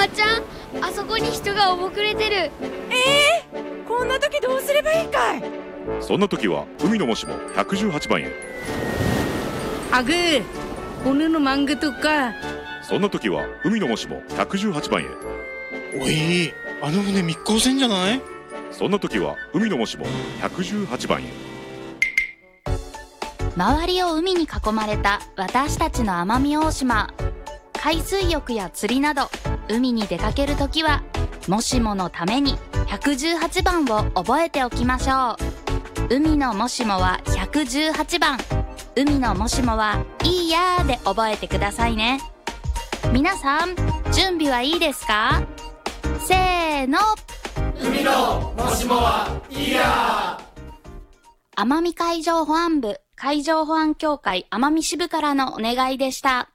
ばちゃん、あそこに人がおぼくれてる。 こんな時どうすればいいかい。 そんな時は海のもしも118番へ。 아그 오늘은 망그뚜까. そんな時は海のもしも118番へ。 おい、あの船密航船じゃない？ そんな時は海のもしも118番へ。 周りを海に囲まれた私たちの奄美大島。海水浴や釣りなど海に出かけるときはもしものために118番を覚えておきましょう。海のもしもは118番。海のもしもはいいやーで覚えてくださいね。皆さん準備はいいですか？せーの。 海のもしもはいいや奄美海上保安部海上保安協会奄美支部からのお願いでした。